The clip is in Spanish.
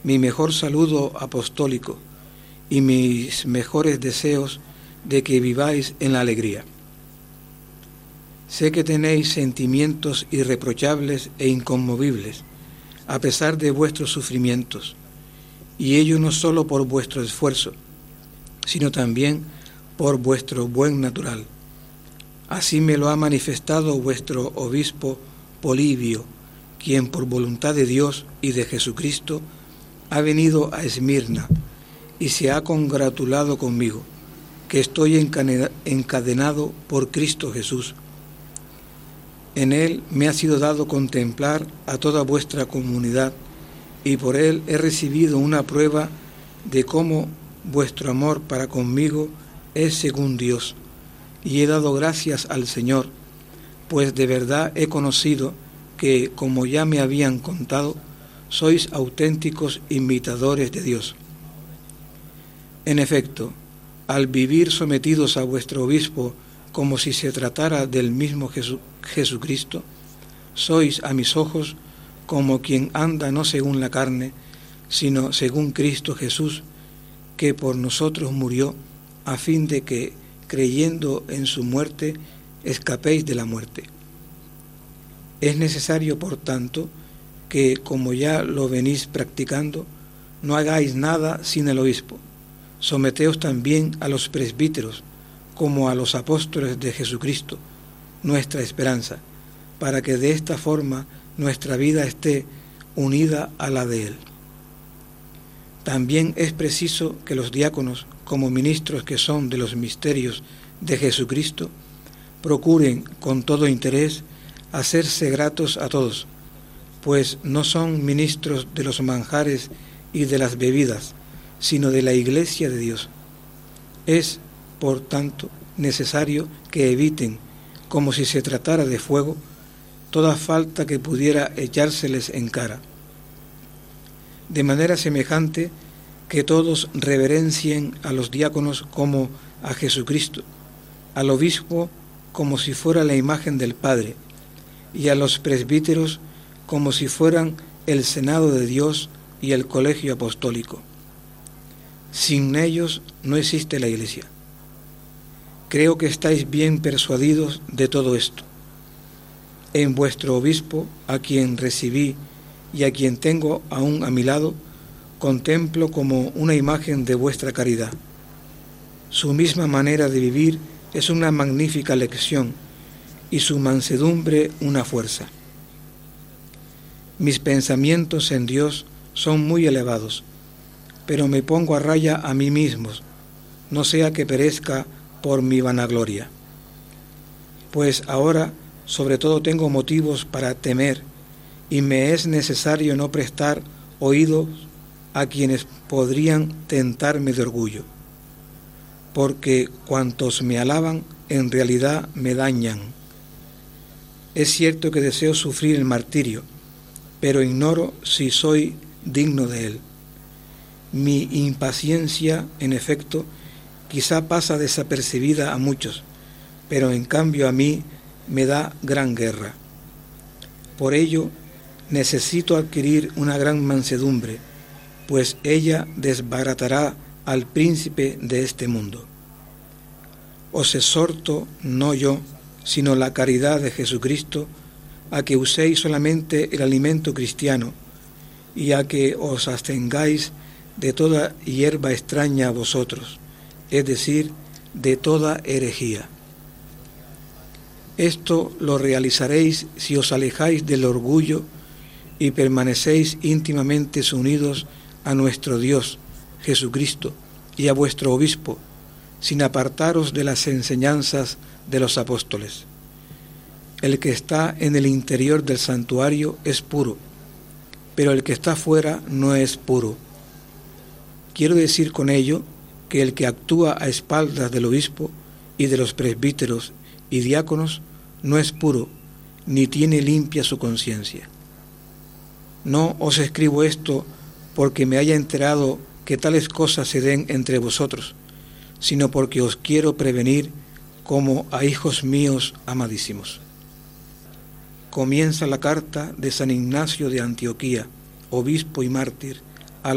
mi mejor saludo apostólico y mis mejores deseos de que viváis en la alegría. Sé que tenéis sentimientos irreprochables e inconmovibles, a pesar de vuestros sufrimientos, y ello no solo por vuestro esfuerzo, sino también por vuestro buen natural. Así me lo ha manifestado vuestro obispo Polibio, quien por voluntad de Dios y de Jesucristo ha venido a Esmirna y se ha congratulado conmigo, que estoy encadenado por Cristo Jesús. En él me ha sido dado contemplar a toda vuestra comunidad, y por él he recibido una prueba de cómo vuestro amor para conmigo es según Dios, y he dado gracias al Señor, pues de verdad he conocido que, como ya me habían contado, sois auténticos imitadores de Dios. En efecto, al vivir sometidos a vuestro obispo como si se tratara del mismo Jesucristo, sois a mis ojos como quien anda no según la carne, sino según Cristo Jesús, que por nosotros murió, a fin de que, creyendo en su muerte, escapéis de la muerte. Es necesario, por tanto, que, como ya lo venís practicando, no hagáis nada sin el obispo. Someteos también a los presbíteros, como a los apóstoles de Jesucristo, nuestra esperanza, para que de esta forma nuestra vida esté unida a la de Él. También es preciso que los diáconos, como ministros que son de los misterios de Jesucristo, procuren con todo interés hacerse gratos a todos, pues no son ministros de los manjares y de las bebidas, sino de la Iglesia de Dios. Es, por tanto, necesario que eviten, como si se tratara de fuego, toda falta que pudiera echárseles en cara. De manera semejante, que todos reverencien a los diáconos como a Jesucristo, al obispo como si fuera la imagen del Padre, y a los presbíteros como si fueran el Senado de Dios y el colegio apostólico. Sin ellos no existe la Iglesia. Creo que estáis bien persuadidos de todo esto. En vuestro obispo, a quien recibí y a quien tengo aún a mi lado, contemplo como una imagen de vuestra caridad. Su misma manera de vivir es una magnífica lección y su mansedumbre una fuerza. Mis pensamientos en Dios son muy elevados, pero me pongo a raya a mí mismo, no sea que perezca por mi vanagloria. Pues ahora sobre todo tengo motivos para temer, y me es necesario no prestar oídos a quienes podrían tentarme de orgullo, porque cuantos me alaban en realidad me dañan. Es cierto que deseo sufrir el martirio, pero ignoro si soy digno de él. Mi impaciencia, en efecto, quizá pasa desapercibida a muchos, pero en cambio a mí me da gran guerra. Por ello, necesito adquirir una gran mansedumbre, pues ella desbaratará al príncipe de este mundo. Os exhorto, no yo, sino la caridad de Jesucristo, a que uséis solamente el alimento cristiano y a que os abstengáis de toda hierba extraña a vosotros, es decir, de toda herejía. Esto lo realizaréis si os alejáis del orgullo y permanecéis íntimamente unidos a nuestro Dios, Jesucristo, y a vuestro obispo, sin apartaros de las enseñanzas de los apóstoles. El que está en el interior del santuario es puro, pero el que está fuera no es puro. Quiero decir con ello que el que actúa a espaldas del obispo y de los presbíteros y diáconos no es puro, ni tiene limpia su conciencia. No os escribo esto porque me haya enterado que tales cosas se den entre vosotros, sino porque os quiero prevenir como a hijos míos amadísimos. Comienza la carta de San Ignacio de Antioquía, obispo y mártir,